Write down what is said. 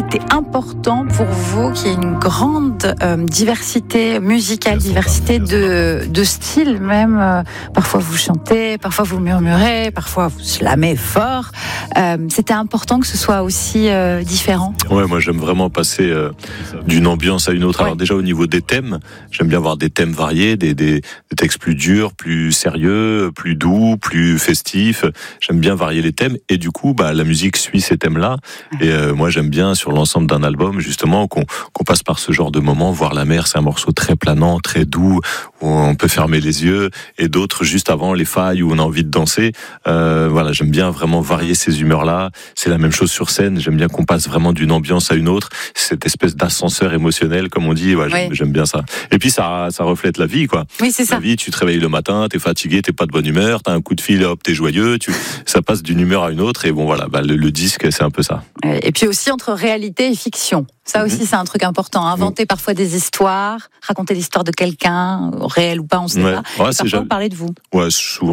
c'était important pour vous qu'il y ait une grande diversité musicale, diversité de styles même. Parfois vous chantez, parfois vous murmurez, parfois vous slamez fort. C'était important que ce soit aussi différent. Ouais, moi j'aime vraiment passer d'une ambiance à une autre. Alors déjà au niveau des thèmes, j'aime bien avoir des thèmes variés, des textes plus durs, plus sérieux, plus doux, plus festifs. J'aime bien varier les thèmes et du coup la musique suit ces thèmes-là. Et moi j'aime bien sur l'ensemble d'un album justement qu'on passe par ce genre de moments. Voir la mer, c'est un morceau très planant, très doux, où on peut fermer les yeux, et d'autres juste avant les failles où on a envie de danser. Voilà, j'aime bien vraiment varier ces humeurs-là. C'est la même chose sur scène. J'aime bien qu'on passe vraiment d'une ambiance à une autre. Cette espèce d'ascenseur émotionnel, comme on dit. Ouais, j'aime bien ça. Et puis ça reflète la vie, quoi. Oui, c'est ça. La vie, tu te réveilles le matin, t'es fatigué, t'es pas de bonne humeur, t'as un coup de fil, hop, t'es joyeux. Ça passe d'une humeur à une autre. Et bon, voilà, le disque, c'est un peu ça. Et puis aussi entre réalité et fiction. Ça aussi, c'est un truc important. Inventer parfois des histoires, raconter l'histoire de quelqu'un, réel ou pas, on sait pas. Ouais, et parfois parler de vous. Ouais, souvent.